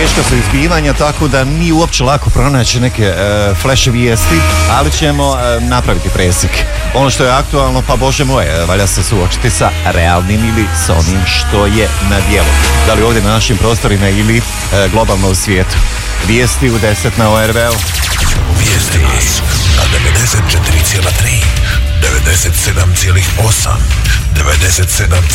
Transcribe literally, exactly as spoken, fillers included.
teška su izbivanja, tako da nije uopće lako pronaći neke e, flash vijesti, ali ćemo e, napraviti presjek. Ono što je aktualno, pa bože moj, valja se suočiti sa realnim ili sa onim što je na djelu. Da li ovdje na našim prostorima ili e, globalno u svijetu. Vijesti u deset na O R V-u. Vijesti na devedeset četiri zarez tri, devedeset sedam zarez osam, devedeset sedam